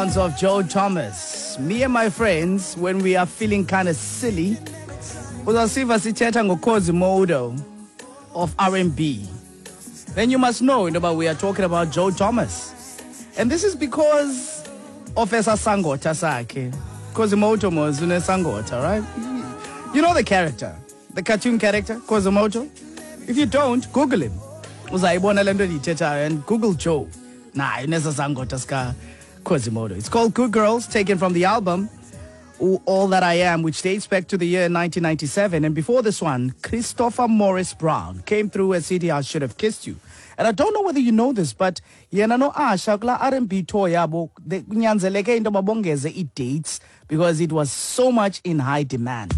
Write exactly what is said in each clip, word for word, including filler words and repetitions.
Of Joe Thomas. Me and my friends, when we are feeling kind of silly, uzasiva sithetha ngoKhosimodo of R and B. Then you must know, you know, but we are talking about Joe Thomas. And this is because of esa sangota sakhe. Khosimodo mozune sangota, right? You know the character, the cartoon character, Khosimodo. If you don't, Google him. Uzayibona lento dithetha and Google Joe. Nah, inesa sangota ska Khosimodo. It's called Good Girls, taken from the album All That I Am, which dates back to the year nineteen ninety-seven. And before this one, Christopher Morris Brown came through a C D, I Should Have Kissed You. And I don't know whether you know this, but yena no Asha kula R and B tour yabo kunyanzeleke into babongeze it dates because it was so much in high demand.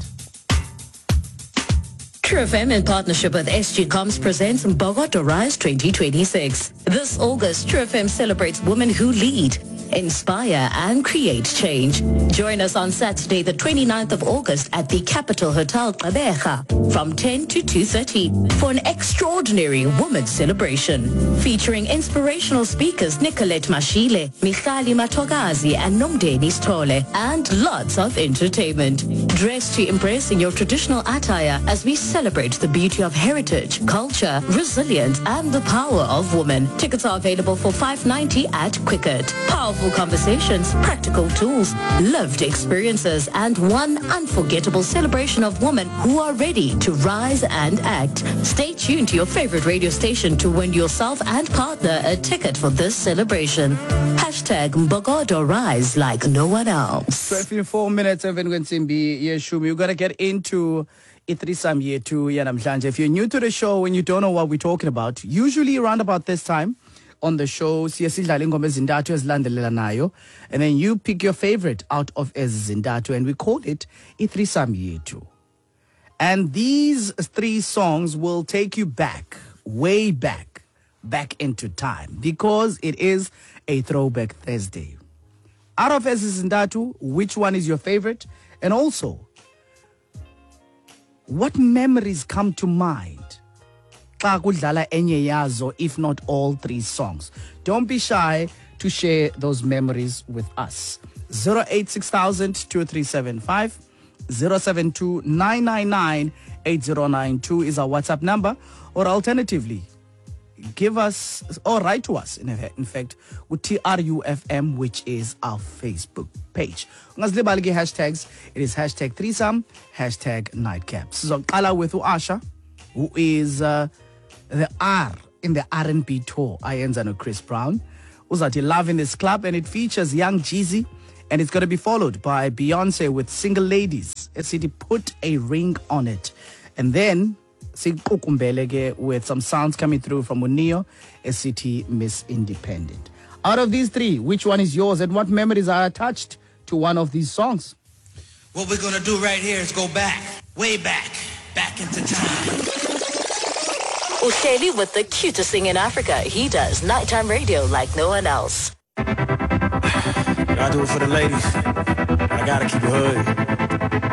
True F M in partnership with S G Coms presents Bogota Rise twenty twenty-six. This August, True F M celebrates women who lead, inspire and create change. Join us on Saturday, the twenty-ninth of August at the Capitol Hotel Gqeberha from ten to two thirty for an extraordinary women's celebration featuring inspirational speakers Nicolette Mashile, Michali Matogazi and Nomdeni Stole, and lots of entertainment. Dress to impress in your traditional attire as we celebrate the beauty of heritage, culture, resilience and the power of women. Tickets are available for five dollars and ninety cents at Quicket. Powerful conversations, practical tools, lived experiences, and one unforgettable celebration of women who are ready to rise and act. Stay tuned to your favorite radio station to win yourself and partner a ticket for this celebration. Hashtag Mbogodo Rise like no one else. twenty-four minutes, Evan Gwensimbi, Yeshumi. You got to get into Ithrisam Yetu Yanamhlanje. If you're new to the show and you don't know what we're talking about, usually around about this time, on the show, siyasidlala ingoma ezintathu ezilandelela nayo, and then you pick your favorite out of ezintathu, and we call it Ithrisam Yetu. And these three songs will take you back, way back, back into time, because it is a Throwback Thursday. Out of ezintathu, which one is your favorite? And also, what memories come to mind if not all three songs? Don't be shy to share those memories with us. zero eight six thousand two three seven five, zero seven two nine nine nine eight zero nine two is our WhatsApp number, or alternatively, give us or write to us in, in fact with T R U F M, which is our Facebook page. Hashtags, it is hashtag threesome, hashtag nightcaps. So Kala with Asha, who is uh, the R in the R and B tour. I am Chris Brown. Uzati Love in This Club, and it features Young Jeezy, and it's going to be followed by Beyonce with Single Ladies. S C T Put a Ring on It. And then Sikukumbelege with some sounds coming through from Unio, S C T Miss Independent. Out of these three, which one is yours, and what memories are attached to one of these songs? What we're going to do right here is go back, way back, back into time. Uhleli with the cutest thing in Africa. He does nighttime radio like no one else. Gotta do it for the ladies. I gotta keep it hood.